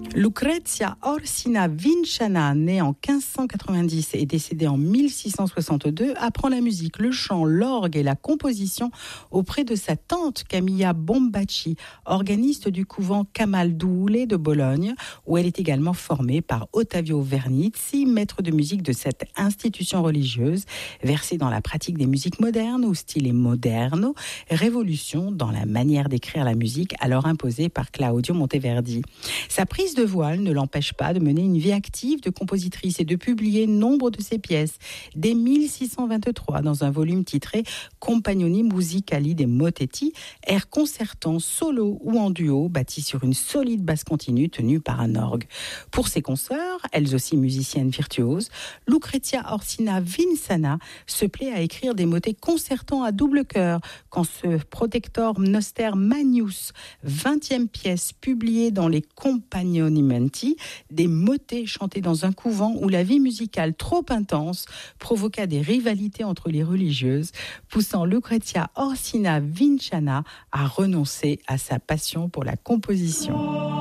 Lucrezia Orsina Vinciana, née en 1590 et décédée en 1662, apprend la musique, le chant, l'orgue et la composition auprès de sa tante Camilla Bombacci, organiste du couvent Camaldule de Bologne, où elle est également formée par Ottavio Vernizzi, maître de musique de cette institution religieuse, versée dans la pratique des musiques modernes ou stile moderno, révolution dans la manière d'écrire la musique alors imposée par Claudio Monteverdi. Sa prise de voile ne l'empêche pas de mener une vie active de compositrice et de publier nombre de ses pièces. Dès 1623, dans un volume titré Compagnoni Musicali dei Motetti, airs concertants, solo ou en duo, bâtis sur une solide basse continue tenue par un orgue. Pour ses consoeurs, elles aussi musiciennes virtuoses, Lucrezia Orsina Vinciana se plaît à écrire des motets concertants à double chœur, quand ce Protector Noster Magnus, 20e pièce publiée dans les Compagnonimenti, des motets chantés dans un couvent où la vie musicale trop intense provoqua des rivalités entre les religieuses, poussant Lucrezia Orsina Vinciana à renoncer à sa passion pour la composition.